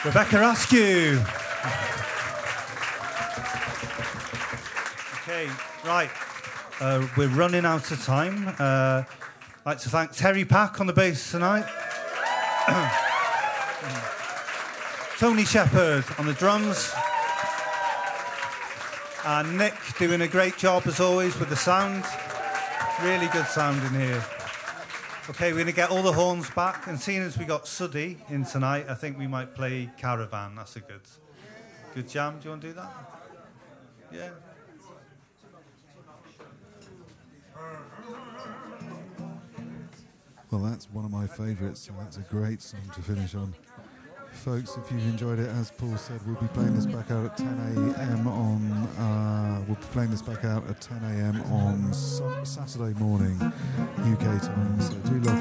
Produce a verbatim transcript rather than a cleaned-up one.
Rebecca Askew. Okay, right. Uh, we're running out of time. Uh, I'd like to thank Terry Pack on the bass tonight. Tony Shepherd on the drums. And Nick doing a great job as always with the sound. Really good sound in here. Okay, we're going to get all the horns back, and seeing as we got Suddy in tonight, I think we might play Caravan. That's a good, good jam. Do you want to do that? Yeah. Well, that's one of my favourites, so that's a great song to finish on. Folks, if you've enjoyed it, as Paul said, we'll be playing this back out at ten a.m. on. Uh, we'll be playing this back out at ten a.m. on su- Saturday morning, U K time. So do log